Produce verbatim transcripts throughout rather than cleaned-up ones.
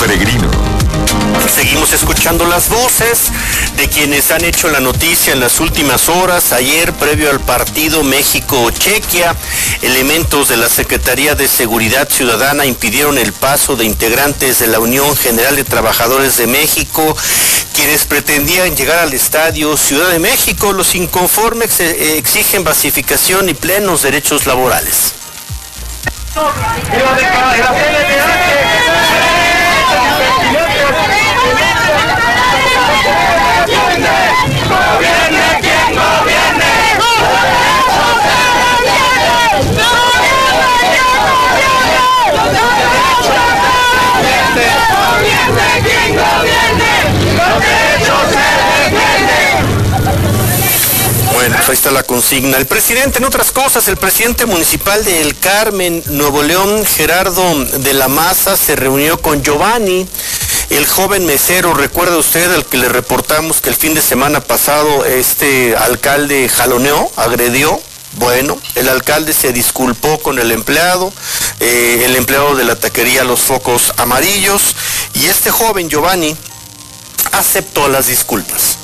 Peregrino. Seguimos escuchando las voces de quienes han hecho la noticia en las últimas horas. Ayer, previo al partido México-Chequia, elementos de la Secretaría de Seguridad Ciudadana impidieron el paso de integrantes de la Unión General de Trabajadores de México, quienes pretendían llegar al estadio Ciudad de México. Los inconformes exigen basificación y plenos derechos laborales. Gobierne quien gobierne, los derechos se defienden. Gobierne quien gobierne, los derechos se defienden. Bueno, pues ahí está la consigna. El presidente, en otras cosas, el presidente municipal de El Carmen, Nuevo León, Gerardo de la Maza, se reunió con Giovanni, el joven mesero. ¿Recuerda usted al que le reportamos que el fin de semana pasado este alcalde jaloneó, agredió? Bueno, el alcalde se disculpó con el empleado, eh, el empleado de la taquería Los Focos Amarillos, y este joven Giovanni aceptó las disculpas.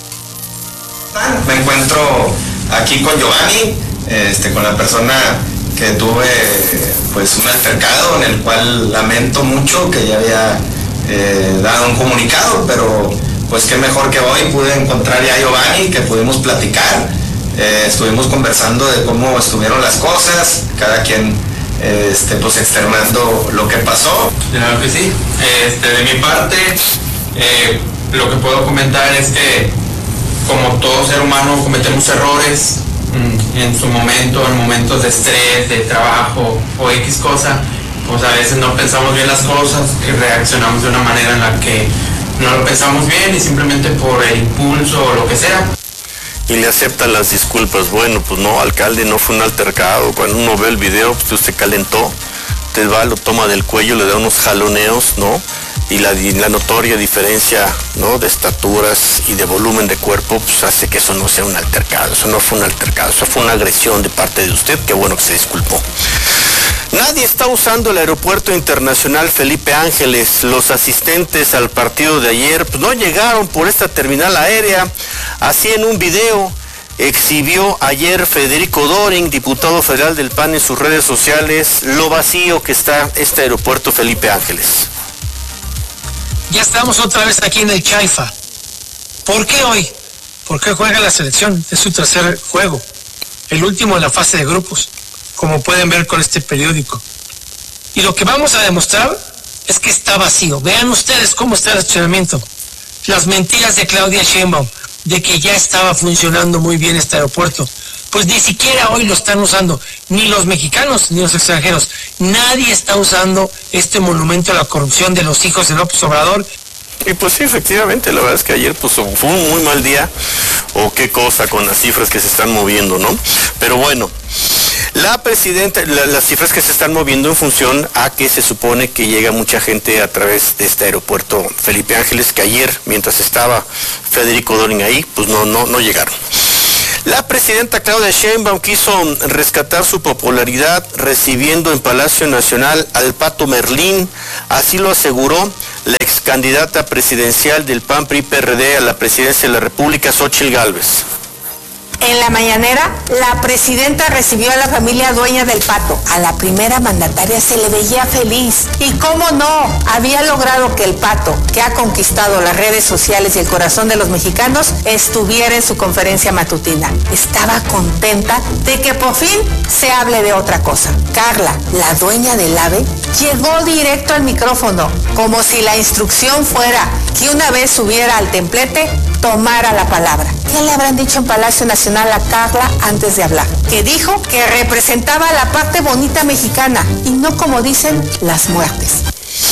Me encuentro aquí con Giovanni, este, con la persona que tuve pues un altercado en el cual lamento mucho, que ya había eh, dado un comunicado, pero pues qué mejor que hoy pude encontrar ya a Giovanni, que pudimos platicar, eh, estuvimos conversando de cómo estuvieron las cosas, cada quien eh, este, pues externando lo que pasó. Claro que sí, este, de mi parte eh, lo que puedo comentar es que como todo ser humano cometemos errores en su momento, en momentos de estrés, de trabajo o X cosa, pues a veces no pensamos bien las cosas y reaccionamos de una manera en la que no lo pensamos bien y simplemente por el impulso o lo que sea. Y le aceptan las disculpas. Bueno, pues no, alcalde, no fue un altercado. Cuando uno ve el video, pues usted calentó, usted va, lo toma del cuello, le da unos jaloneos, ¿no? Y la, la notoria diferencia, ¿no?, de estaturas y de volumen de cuerpo, pues hace que eso no sea un altercado. Eso no fue un altercado, eso fue una agresión de parte de usted. Qué bueno que se disculpó. Nadie está usando el aeropuerto internacional Felipe Ángeles. Los asistentes al partido de ayer pues no llegaron por esta terminal aérea. Así en un video exhibió ayer Federico Doring, diputado federal del P A N, en sus redes sociales, lo vacío que está este aeropuerto Felipe Ángeles. Ya estamos otra vez aquí en el Chaifa. ¿Por qué hoy? Porque juega la selección, es su tercer juego, el último en la fase de grupos, como pueden ver con este periódico. Y lo que vamos a demostrar es que está vacío. Vean ustedes cómo está el estacionamiento. Las mentiras de Claudia Sheinbaum, de que ya estaba funcionando muy bien este aeropuerto, pues ni siquiera hoy lo están usando, ni los mexicanos ni los extranjeros. Nadie está usando este monumento a la corrupción de los hijos de López Obrador. Y pues sí, efectivamente, la verdad es que ayer pues fue un muy mal día, o qué cosa con las cifras que se están moviendo, ¿no? Pero bueno, la presidenta, la, las cifras que se están moviendo en función a que se supone que llega mucha gente a través de este aeropuerto Felipe Ángeles, que ayer, mientras estaba Federico Doring ahí, pues no, no, no llegaron. La presidenta Claudia Sheinbaum quiso rescatar su popularidad recibiendo en Palacio Nacional al Pato Merlín. Así lo aseguró la ex candidata presidencial del P A N P R I P R D a la presidencia de la República, Xóchitl Gálvez. En la mañanera, la presidenta recibió a la familia dueña del Pato. A la primera mandataria se le veía feliz. Y cómo no, había logrado que el Pato, que ha conquistado las redes sociales y el corazón de los mexicanos, estuviera en su conferencia matutina. Estaba contenta de que por fin se hable de otra cosa. Carla, la dueña del AVE, llegó directo al micrófono, como si la instrucción fuera que una vez subiera al templete, tomara la palabra. ¿Qué le habrán dicho en Palacio Nacional a Carla antes de hablar? Que dijo que representaba la parte bonita mexicana y no, como dicen, las muertes.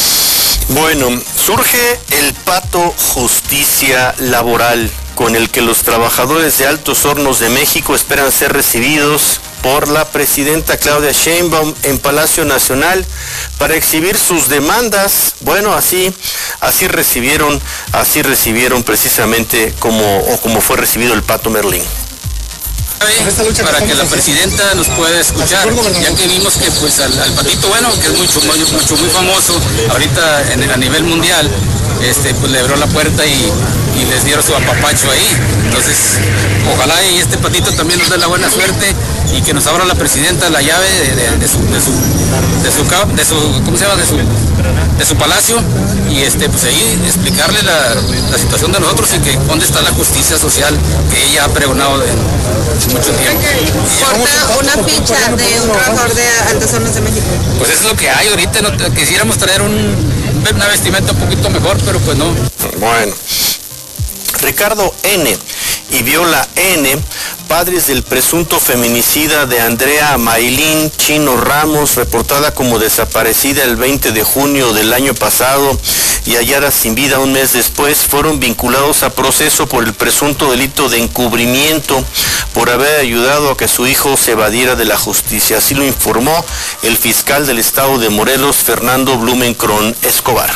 Bueno, surge el Pato Justicia Laboral, con el que los trabajadores de Altos Hornos de México esperan ser recibidos por la presidenta Claudia Sheinbaum en Palacio Nacional para exhibir sus demandas. Bueno, así, así recibieron, así recibieron precisamente como, o como fue recibido el Pato Merlín. para que la presidenta nos pueda escuchar, ya que vimos que pues al, al Patito Bueno, que es mucho, muy, mucho, muy famoso ahorita en, a nivel mundial, este, pues le abrió la puerta y, y les dieron su apapacho ahí. Entonces, ojalá y este Patito también nos dé la buena suerte y que nos abra la presidenta la llave de, de, de, su, de, su, de, su, de su, ¿cómo se llama? De su, de su palacio y este, pues ahí explicarle la, la situación de nosotros y que dónde está la justicia social que ella ha pregonado de mucho tiempo. Porta una ficha de un trabajador de Altas Hornos de México. Pues eso es lo que hay ahorita, no, quisiéramos traer un, una vestimenta un poquito mejor, pero pues no. Bueno, Ricardo N. y Viola N., padres del presunto feminicida de Andrea Maylin Chino Ramos, reportada como desaparecida el veinte de junio del año pasado y hallada sin vida un mes después, fueron vinculados a proceso por el presunto delito de encubrimiento por haber ayudado a que su hijo se evadiera de la justicia. Así lo informó el fiscal del estado de Morelos, Fernando Blumenkron Escobar.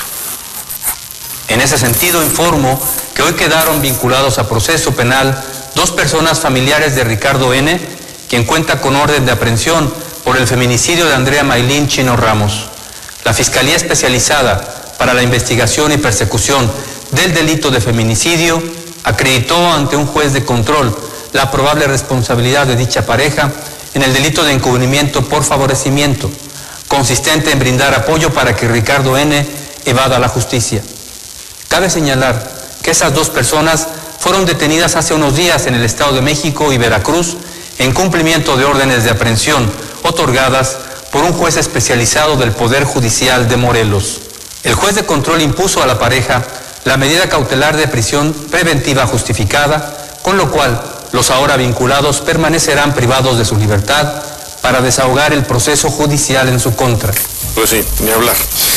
En ese sentido, informo que hoy quedaron vinculados a proceso penal dos personas familiares de Ricardo N., quien cuenta con orden de aprehensión por el feminicidio de Andrea Maylin Chino Ramos. La Fiscalía Especializada para la Investigación y Persecución del Delito de Feminicidio acreditó ante un juez de control la probable responsabilidad de dicha pareja en el delito de encubrimiento por favorecimiento, consistente en brindar apoyo para que Ricardo N. evada la justicia. Cabe señalar que esas dos personas fueron detenidas hace unos días en el Estado de México y Veracruz en cumplimiento de órdenes de aprehensión otorgadas por un juez especializado del Poder Judicial de Morelos. El juez de control impuso a la pareja la medida cautelar de prisión preventiva justificada, con lo cual los ahora vinculados permanecerán privados de su libertad para desahogar el proceso judicial en su contra. Pues sí, ni hablar.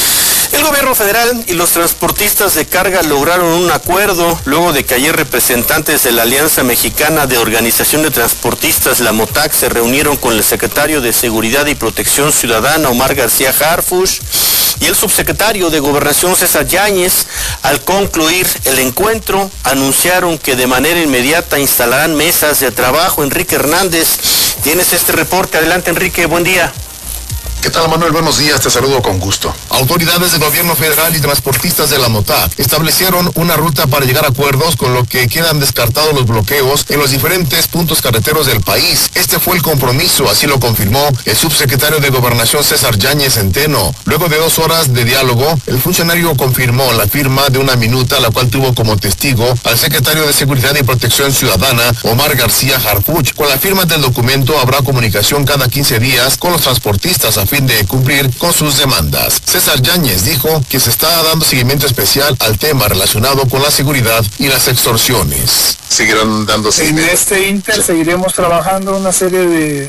El gobierno federal y los transportistas de carga lograron un acuerdo luego de que ayer representantes de la Alianza Mexicana de Organización de Transportistas, la MOTAC, se reunieron con el secretario de Seguridad y Protección Ciudadana, Omar García Harfuch, y el subsecretario de Gobernación, César Yáñez. Al concluir el encuentro, anunciaron que de manera inmediata instalarán mesas de trabajo. Enrique Hernández, tienes este reporte. Adelante, Enrique, buen día. ¿Qué tal, Manuel? Buenos días, te saludo con gusto. Autoridades del gobierno federal y transportistas de la MOTAC establecieron una ruta para llegar a acuerdos, con lo que quedan descartados los bloqueos en los diferentes puntos carreteros del país. Este fue el compromiso, así lo confirmó el subsecretario de Gobernación, César Yáñez Centeno. Luego de dos horas de diálogo, el funcionario confirmó la firma de una minuta, la cual tuvo como testigo al secretario de Seguridad y Protección Ciudadana, Omar García Harfuch. Con la firma del documento habrá comunicación cada quince días con los transportistas a fin de cumplir con sus demandas. César Yáñez dijo que se está dando seguimiento especial al tema relacionado con la seguridad y las extorsiones. Seguirán dando seguimiento. En este inter seguiremos trabajando una serie de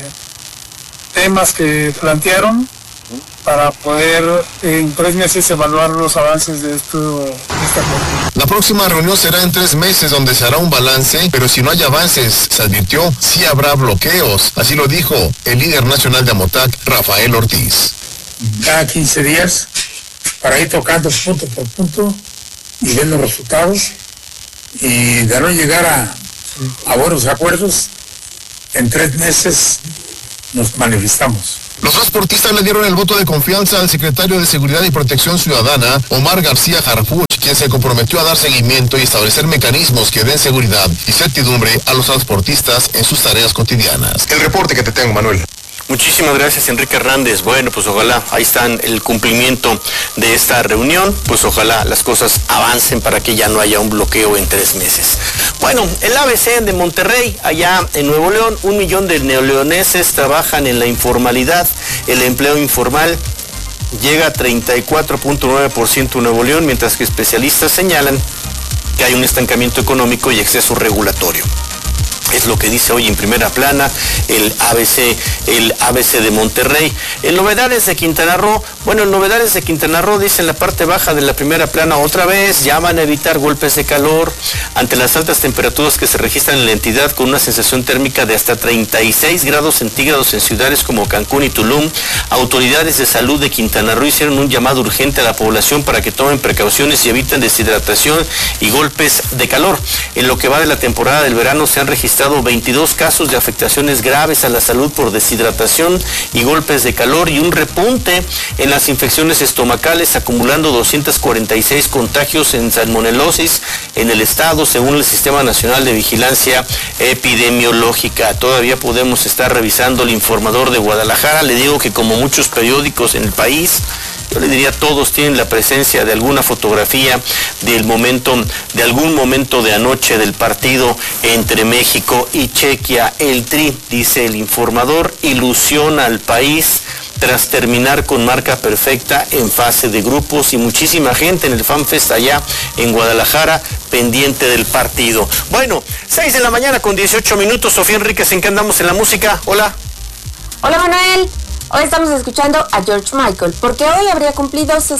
temas que plantearon para poder en tres meses evaluar los avances de esto. De esta la próxima reunión será en tres meses, donde se hará un balance, pero si no hay avances, se advirtió, sí habrá bloqueos. Así lo dijo el líder nacional de AMOTAC, Rafael Ortiz. Cada quince días, para ir tocando punto por punto y ver los resultados, y de no llegar a, a buenos acuerdos, en tres meses nos manifestamos. Los transportistas le dieron el voto de confianza al secretario de Seguridad y Protección Ciudadana, Omar García Harfuch, quien se comprometió a dar seguimiento y establecer mecanismos que den seguridad y certidumbre a los transportistas en sus tareas cotidianas. El reporte que te tengo, Manuel. Muchísimas gracias, Enrique Hernández. Bueno, pues ojalá, ahí están el cumplimiento de esta reunión, pues ojalá las cosas avancen para que ya no haya un bloqueo en tres meses. Bueno, el A B C de Monterrey, allá en Nuevo León, un millón de neoleoneses trabajan en la informalidad. El empleo informal llega a treinta y cuatro punto nueve por ciento en Nuevo León, mientras que especialistas señalan que hay un estancamiento económico y exceso regulatorio. Es lo que dice hoy en primera plana el A B C, el A B C de Monterrey. En novedades de Quintana Roo, bueno, en novedades de Quintana Roo dice en la parte baja de la primera plana otra vez, llaman a evitar golpes de calor ante las altas temperaturas que se registran en la entidad, con una sensación térmica de hasta treinta y seis grados centígrados en ciudades como Cancún y Tulum. Autoridades de salud de Quintana Roo hicieron un llamado urgente a la población para que tomen precauciones y eviten deshidratación y golpes de calor. En lo que va de la temporada del verano se han registrado registrado veintidós casos de afectaciones graves a la salud por deshidratación y golpes de calor y un repunte en las infecciones estomacales, acumulando doscientos cuarenta y seis contagios en salmonelosis en el estado, según el Sistema Nacional de Vigilancia Epidemiológica. Todavía podemos estar revisando el Informador de Guadalajara. Le digo que como muchos periódicos en el país, yo le diría todos tienen la presencia de alguna fotografía del momento, de algún momento de anoche del partido entre México y Chequia. El Tri, dice el Informador, ilusiona al país tras terminar con marca perfecta en fase de grupos, y muchísima gente en el FanFest allá en Guadalajara pendiente del partido. Bueno, seis de la mañana con dieciocho minutos. Sofía Enríquez, ¿en qué andamos en la música? Hola. Hola Manuel. Hoy estamos escuchando a George Michael, porque hoy habría cumplido